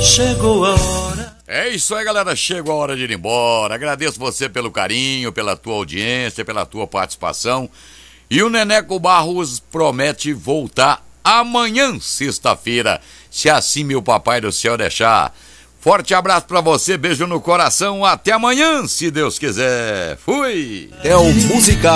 chegou a hora. É isso aí, galera, chegou a hora de ir embora. Agradeço você pelo carinho, pela tua audiência, pela tua participação. E o Neneco Barros promete voltar amanhã, sexta-feira, se assim meu papai do céu deixar. Forte abraço pra você, beijo no coração, até amanhã, se Deus quiser. Fui! É o Musical.